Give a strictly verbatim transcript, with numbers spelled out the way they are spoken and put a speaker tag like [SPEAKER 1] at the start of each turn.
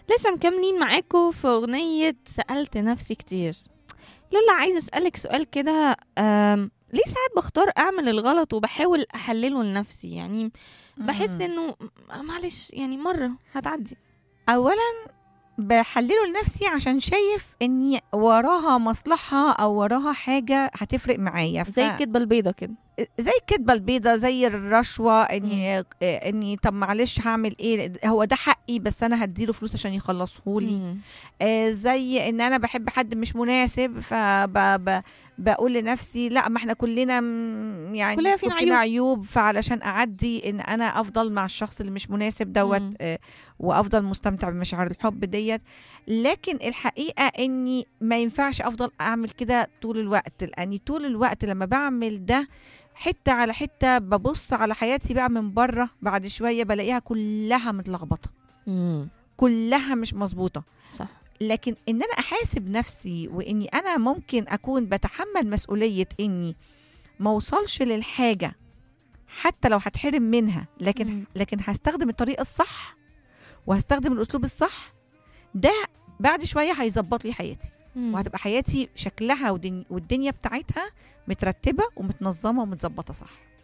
[SPEAKER 1] لسه مكملين معاكم في أغنية سألت نفسي كتير. لولا عايزة أسألك سؤال كده، أم، ليه ساعات بختار أعمل الغلط وبحاول أحلله لنفسي؟ يعني بحس
[SPEAKER 2] مم.
[SPEAKER 1] إنه م- معلش، يعني مرة هتعدي.
[SPEAKER 2] اولا بحلله لنفسي عشان شايف اني وراها مصلحة او وراها حاجة هتفرق معايا، ف
[SPEAKER 1] زي الكدبة البيضة كده.
[SPEAKER 2] زي الكدبة البيضة، زي الرشوة،
[SPEAKER 1] مم.
[SPEAKER 2] اني اني طب معلش هعمل ايه، هو ده حقي بس انا هديله فلوس عشان يخلصهولي.
[SPEAKER 1] مم.
[SPEAKER 2] آه، زي ان انا بحب حد مش مناسب، فبقول لنفسي لا، ما احنا كلنا م- يعني
[SPEAKER 1] كلنا
[SPEAKER 2] بيكون
[SPEAKER 1] فينا
[SPEAKER 2] فينا
[SPEAKER 1] عيوب.
[SPEAKER 2] عيوب، فعلشان اعدي ان انا افضل مع الشخص اللي مش مناسب دوت،
[SPEAKER 1] مم.
[SPEAKER 2] آه، وافضل مستمتع بمشاعر الحب ديت. لكن الحقيقة اني ما ينفعش افضل اعمل كده طول الوقت، لاني طول الوقت لما بعمل ده حتة على حتة ببص على حياتي بقى من بره، بعد شوية بلاقيها كلها متلخبطة،
[SPEAKER 1] مم.
[SPEAKER 2] كلها مش مظبوطة.
[SPEAKER 1] صح.
[SPEAKER 2] لكن ان انا احاسب نفسي، واني انا ممكن اكون بتحمل مسؤولية اني ما اوصلش للحاجة حتى لو هتحرم منها، لكن
[SPEAKER 1] مم.
[SPEAKER 2] لكن هستخدم الطريقة الصح وهستخدم الاسلوب الصح، ده بعد شوية هيظبط لي حياتي،
[SPEAKER 1] مم.
[SPEAKER 2] وهتبقى حياتي شكلها ودن- والدنيا بتاعتها مترتبة ومتنظمة ومتظبطة صح.